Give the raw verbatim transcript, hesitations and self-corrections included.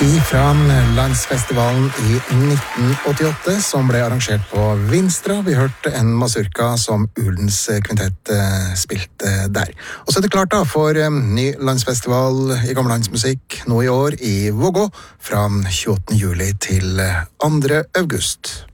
Fra landsfestivalen i nitten åttiåtte, som ble arrangert på Vinstra. Vi hørte en mazurka som Ulens kvintett spilte der. Og så er det klart da for ny landsfestival i gammellandsmusikk nå i år i Vågå fra tjueåttende juli til andre august.